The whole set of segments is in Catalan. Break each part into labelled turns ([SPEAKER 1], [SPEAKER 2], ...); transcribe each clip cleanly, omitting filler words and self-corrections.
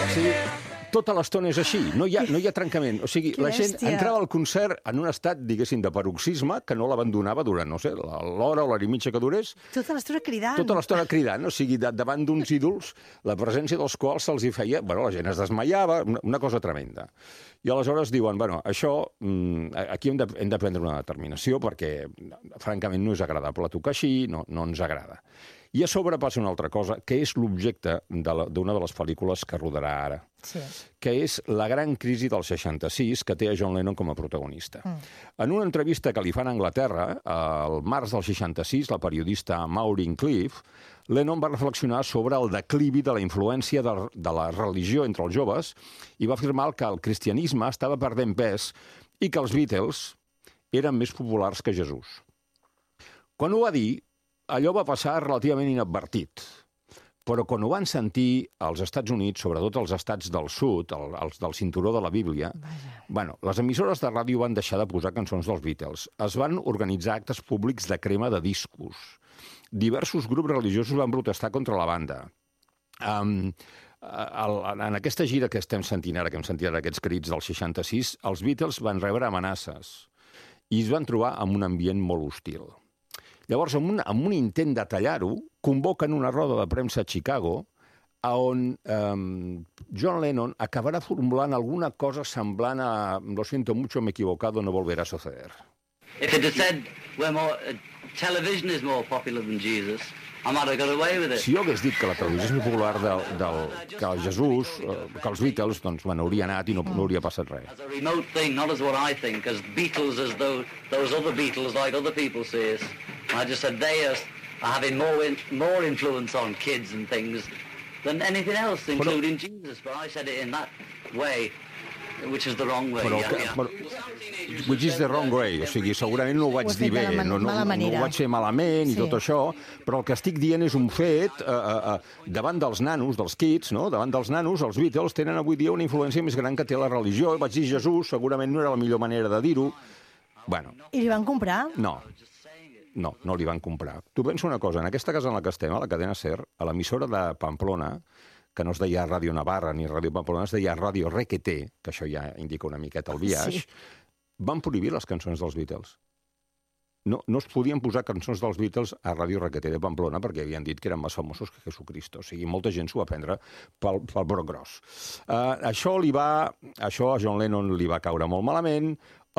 [SPEAKER 1] sigui, tota l'estona és així, no hi ha trencament. O sigui, la gent entrava al concert en un estat, diguéssim, de paroxisme, que no l'abandonava durant, no sé, l'hora o l'hora i mitja que durés.
[SPEAKER 2] Tota l'estona cridant.
[SPEAKER 1] Tota l'estona cridant, o sigui, davant d'uns ídols, la presència dels quals se'ls hi feia... Bueno, la gent es desmaiava, una cosa tremenda. I aleshores diuen, bueno, això, aquí hem de prendre una determinació perquè, francament, no és agradable tocar així, no ens agrada. I a sobre passa una altra cosa, que és l'objecte d'una de les pel·lícules que rodarà ara, que és la gran crisi del 66, que té a John Lennon com a protagonista. En una entrevista que li fan a Anglaterra, al març del 66, la periodista Maureen Cliff, Lennon va reflexionar sobre el declivi de la influència de la religió entre els joves i va afirmar que el cristianisme estava perdent pes i que els Beatles eren més populars que Jesús. Quan ho va dir, allò va passar relativament inadvertit. Però quan ho van sentir als Estats Units, sobretot als estats del sud, els del cinturó de la Bíblia, bueno, les emissores de ràdio van deixar de posar cançons dels Beatles. Es van organitzar actes públics de crema de discos. Diversos grups religiosos van protestar contra la banda. En aquesta gira que estem sentint ara, que hem sentit aquests crits del 66, els Beatles van rebre amenaces i es van trobar en un ambient molt hostil. Llavors, amb un intent de tallar-ho, convoquen una roda de premsa a Chicago on John Lennon acabarà formulant alguna cosa semblant a «Lo siento mucho, me he equivocado, no volverá a suceder».
[SPEAKER 3] If it had said, television is more popular than Jesus, I might have got away with it.
[SPEAKER 1] Si jo hagués dit que la televisió és més popular que Jesús, que els Beatles, doncs, bueno, hauria anat i no hauria passat res.
[SPEAKER 3] As a remote thing, not as what I think, as Beatles, as though those other Beatles, like other people see us. I just said they are having more influence on kids and things than anything else, including Jesus. But I said it in that way, which is the wrong way.
[SPEAKER 1] Which is the wrong way. O sigui, segurament no ho vaig dir bé, no ho vaig fer malament i tot això, però el que estic dient és un fet davant dels nanos, dels kids, no? Davant dels nanos, els Beatles tenen avui dia una influència més gran que té la religió. Vaig dir Jesús, segurament no era la millor manera de dir-ho. Bueno.
[SPEAKER 2] I li van comprar?
[SPEAKER 1] No li van comprar. Tu pensa una cosa, en aquesta casa en la que estem, a la cadena SER, a l'emissora de Pamplona, que no es deia Ràdio Navarra ni Ràdio Pamplona, es deia Ràdio Requeté, que això ja indica una miqueta el biaix, van prohibir les cançons dels Beatles. No es podien posar cançons dels Beatles a Ràdio Requeté de Pamplona perquè havien dit que eren més famosos que Jesucristo. O sigui, molta gent s'ho va prendre pel broc gros. Això a John Lennon li va caure molt malament,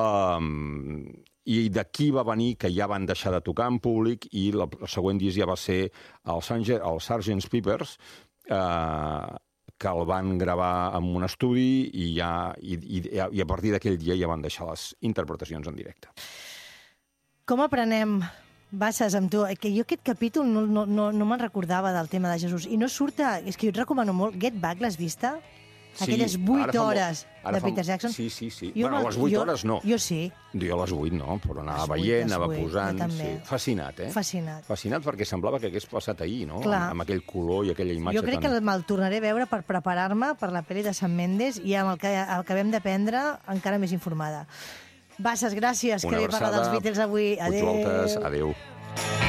[SPEAKER 1] i d'aquí va venir que ja van deixar de tocar en públic i el següent disc ja va ser el Sgt. Pepper's, que el van gravar en un estudi i a partir d'aquell dia ja van deixar les interpretacions en directe.
[SPEAKER 2] Com aprenem, Bassas, amb tu? Que jo aquest capítol no me'n recordava del tema de Jesús. I no surt... És que jo et recomano molt. Get Back, l'has vista? Aquelles 8 hores de Peter Jackson.
[SPEAKER 1] Sí. Bueno, les 8 hores no.
[SPEAKER 2] Jo sí.
[SPEAKER 1] Jo les 8 no, però anava veient, anava posant... Fascinat, eh?
[SPEAKER 2] Fascinat
[SPEAKER 1] perquè semblava que hagués passat ahir, no? Amb aquell color i aquella imatge.
[SPEAKER 2] Jo crec que me'l tornaré a veure per preparar-me per la pel·li de Sant Mendes i amb el que acabem d'aprendre encara més informada. Bassas, gràcies, que havia parlat dels Beatles avui.
[SPEAKER 1] Adéu.